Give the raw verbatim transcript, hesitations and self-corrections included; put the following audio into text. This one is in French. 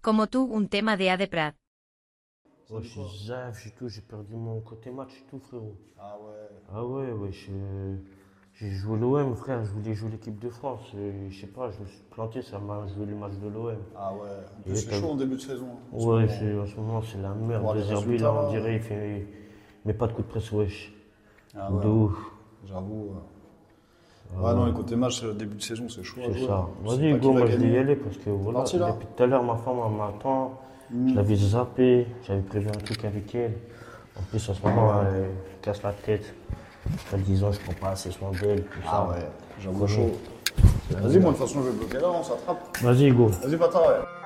como tú un tema de A de Prat. Ouais, je suis zaf, j'ai tout, j'ai perdu mon côté match et tout, frérot. Ah ouais. Ah ouais, ouais, je- j'ai joué l'O M, frère, je voulais jouer l'équipe de France. Et je sais pas, je me suis planté, ça m'a joué le match de l'O M. Ah ouais. En plus, Et c'est t'as- chaud en début de saison. hein, en ce Ouais, moment. c'est- en ce moment, c'est la merde. Voir les De Zerbi, résultats, là, on là. dirait, il fait. Il met pas de coup de presse, wesh. Ah De ouais. ouf. J'avoue. euh. Ouais, non, les côtés match, euh, début de saison, c'est chaud. à C'est jouer, ça. hein. Je sais Vas-y, pas Hugo, qui va moi je vais y gagner. aller parce que voilà, parti, là depuis tout à l'heure, ma femme elle m'attend. Mm. Je l'avais zappé, j'avais prévu un truc avec elle. En plus, en ce moment, elle, elle casse la tête. Elle disant, je prends pas assez soin d'elle, tout ça. Ah ouais, j'avoue Connais. chaud. Vas-y, moi, de toute façon, je vais bloquer là, on s'attrape. Vas-y, Hugo. Vas-y, bâtard, ouais.